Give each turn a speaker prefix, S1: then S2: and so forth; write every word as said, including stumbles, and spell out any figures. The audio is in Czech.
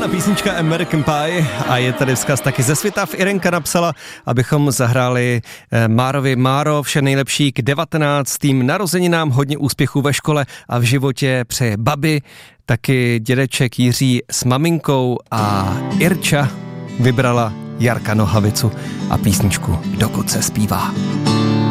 S1: Nirvana, písnička American Pie a je tady vzkaz taky ze světa. Irenka napsala, abychom zahráli Márovi. Máro, vše nejlepší k devatenáctým narozeninám, hodně úspěchů ve škole a v životě přeje babi, taky dědeček Jiří s maminkou a Irča vybrala Jarka Nohavicu a písničku Dokud se zpívá.